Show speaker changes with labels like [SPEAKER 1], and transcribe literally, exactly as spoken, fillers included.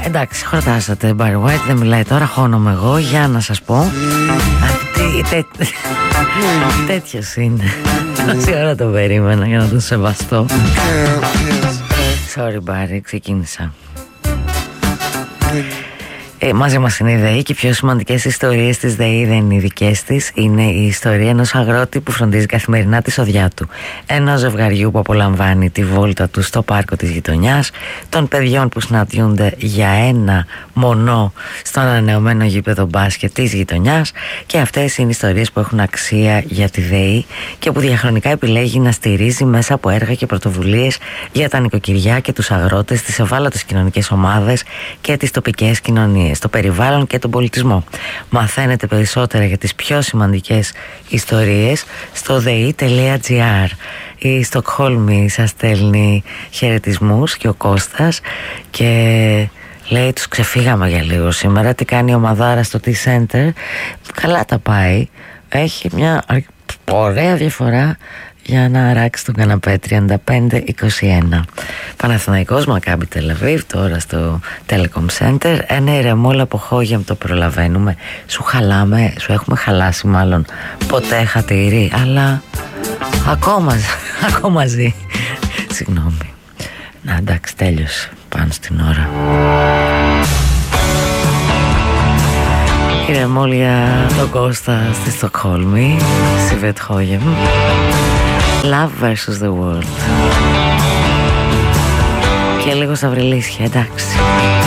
[SPEAKER 1] Εντάξει, χορτάσατε, Barry White, δεν μιλάει τώρα, χώνομαι εγώ, για να σας πω. Αυτή, τέ... τέτοιος είναι. Τόση ώρα το περίμενα για να τον σεβαστώ. Sorry, Barry, ξεκίνησα. Ε, μαζί μας είναι η ΔΕΗ και οι πιο σημαντικές ιστορίες της ΔΕΗ δεν είναι οι δικές της. Είναι η ιστορία ενός αγρότη που φροντίζει καθημερινά τη σοδιά του, ενός ζευγαριού που απολαμβάνει τη βόλτα του στο πάρκο της γειτονιάς, των παιδιών που συναντιούνται για ένα μονό στο ανανεωμένο γήπεδο μπάσκετ της γειτονιάς. Και αυτές είναι ιστορίες που έχουν αξία για τη ΔΕΗ και που διαχρονικά επιλέγει να στηρίζει μέσα από έργα και πρωτοβουλίες για τα νοικοκυριά και τους αγρότες, τις ευάλωτες κοινωνικές ομάδες και τις τοπικές κοινωνίες, στο περιβάλλον και τον πολιτισμό. Μαθαίνετε περισσότερα για τις πιο σημαντικές ιστορίες στο δε ι τελεία τζι άρ. Η Στοκχόλμη σας στέλνει χαιρετισμούς και ο Κώστας και λέει τους ξεφύγαμε για λίγο σήμερα. Τι κάνει η ομαδάρα στο T-Center? Καλά τα πάει. Έχει μια ωραία διαφορά για να αράξει τον καναπέ. Τριάντα πέντε είκοσι ένα. Παναθηναϊκός Μακάμπι Τελαβίβ τώρα στο Telecom Center. Ένα ηρεμό Λαποχόγεμ το προλαβαίνουμε. Σου χαλάμε, σου έχουμε χαλάσει μάλλον ποτέ χατήρι, αλλά ακόμα, ακόμα ζει. Συγγνώμη. Να, εντάξει, τέλειωσε. Πάνω στην ώρα. Ηρεμό για τον Κώστα στη Στοκχόλμη. Σιβέτ Χόγεμ. Love versus the world. Και λίγο στα βρελίσια, εντάξει.